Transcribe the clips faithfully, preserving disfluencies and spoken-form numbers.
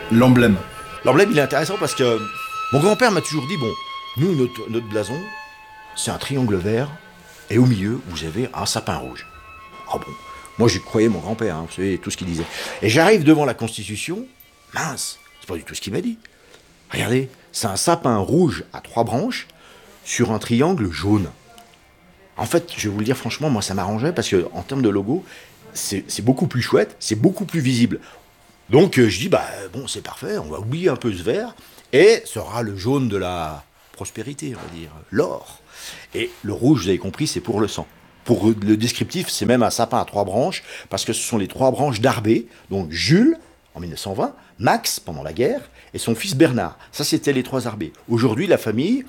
L'emblème. L'emblème, il est intéressant parce que mon grand-père m'a toujours dit, bon, nous, notre, notre blason, c'est un triangle vert, et au milieu, vous avez un sapin rouge. Ah bon, moi, j'y croyais mon grand-père, hein, vous savez, tout ce qu'il disait. Et j'arrive devant la Constitution, mince, c'est pas du tout ce qu'il m'a dit. Regardez, c'est un sapin rouge à trois branches sur un triangle jaune. En fait, je vais vous le dire franchement, moi, ça m'arrangeait parce que en termes de logo, c'est, c'est beaucoup plus chouette, c'est beaucoup plus visible. Donc, euh, je dis, bah, bon, c'est parfait, on va oublier un peu ce vert, et sera le jaune de la prospérité, on va dire, l'or. Et le rouge, vous avez compris, c'est pour le sang. Pour le descriptif, c'est même un sapin à trois branches, parce que ce sont les trois branches d'Arbé, donc Jules, en mille neuf cent vingt, Max, pendant la guerre, et son fils Bernard. Ça, c'était les trois Arbé. Aujourd'hui, la famille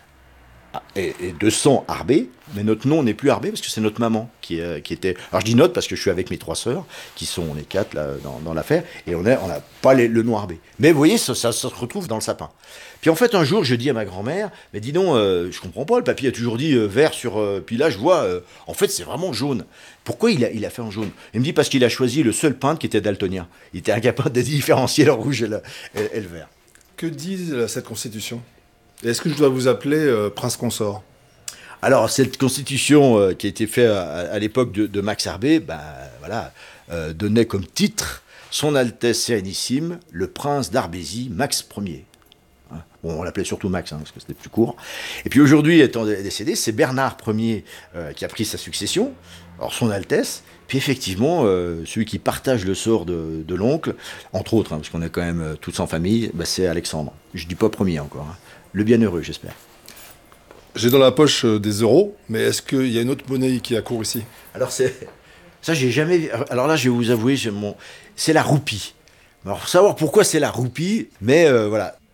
est, est de sang Arbé, mais notre nom n'est plus Arbé, parce que c'est notre maman qui, euh, qui était... Alors, je dis notre, parce que je suis avec mes trois sœurs, qui sont les quatre là, dans, dans l'affaire, et on n'a on a pas les, le nom Arbé. Mais vous voyez, ça, ça, ça se retrouve dans le sapin. Puis en fait, un jour, je dis à ma grand-mère, mais dis donc, euh, je comprends pas, le papy a toujours dit euh, vert sur... Euh, puis là, je vois, euh, en fait, c'est vraiment jaune. Pourquoi il a, il a fait en jaune? Il me dit parce qu'il a choisi le seul peintre qui était daltonien. Il était incapable de différencier le rouge et le, et, et le vert. Que dit euh, cette constitution? Et est-ce que je dois vous appeler euh, prince consort? Alors, cette constitution euh, qui a été faite à, à l'époque de, de Max Arbé, ben, voilà, euh, donnait comme titre Son Altesse Sérénissime, le prince d'Arbésie, Max Ier. Hein, bon, on l'appelait surtout Max, hein, parce que c'était plus court. Et puis aujourd'hui, étant décédé, c'est Bernard Ier euh, qui a pris sa succession, alors Son Altesse, puis effectivement, euh, celui qui partage le sort de, de l'oncle, entre autres, hein, parce qu'on est quand même euh, tous en famille, ben, c'est Alexandre. Je dis pas premier encore, hein. Le bienheureux, j'espère. J'ai dans la poche euh, des euros, mais est-ce qu'il y a une autre monnaie qui accourt ici? Alors c'est... Ça, j'ai jamais... Alors là, je vais vous avouer, j'ai mon... c'est la roupie. Alors, faut savoir pourquoi c'est la roupie, mais euh, voilà.